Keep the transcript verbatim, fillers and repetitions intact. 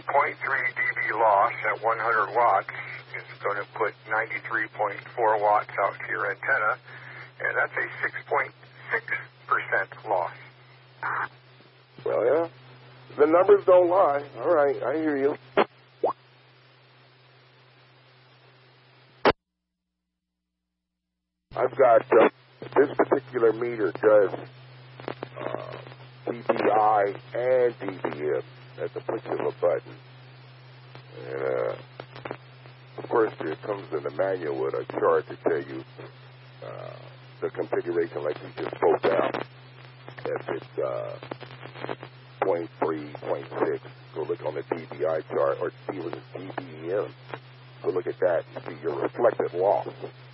point three dB loss at one hundred watts is going to put ninety-three point four watts out to your antenna, and that's a six point six percent loss. Well, yeah, the numbers don't lie. All right, I hear you. I've got, uh, this particular meter does uh, D B I and D B M at the push of a button. And, uh, of course, it comes in the manual with a chart to tell you uh, the configuration like you just spoke out. If it's uh, point three, point six, go look on the D B I chart, or see what is D B M. Go look at that and see your reflected loss.